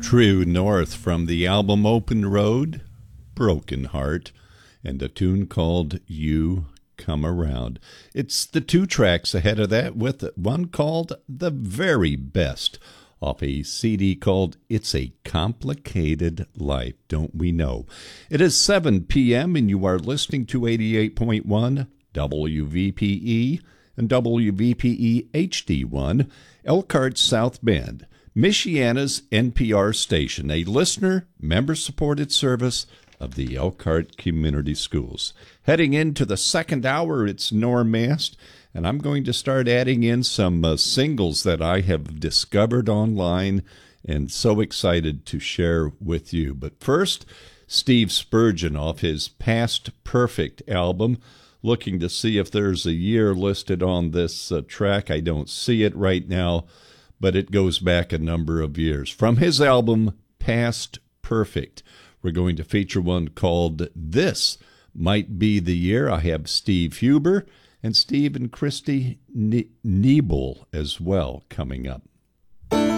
True North from the album Open Road, Broken Heart, and a tune called You Come Around. It's the two tracks ahead of that with one called The Very Best off a CD called It's a Complicated Life, Don't We Know? It is 7 p.m. and you are listening to 88.1 WVPE and WVPE HD1, Elkhart South Bend, Michiana's NPR station, a listener, member-supported service of the Elkhart Community Schools. Heading into the second hour, it's Norm Mast, and I'm going to start adding in some singles that I have discovered online and so excited to share with you. But first, Steve Spurgeon off his Past Perfect album. Looking to see if there's a year listed on this track. I don't see it right now, but it goes back a number of years. From his album, Past Perfect, we're going to feature one called This Might Be the Year. I have Steve Huber and Steve and Christy Niebel as well coming up.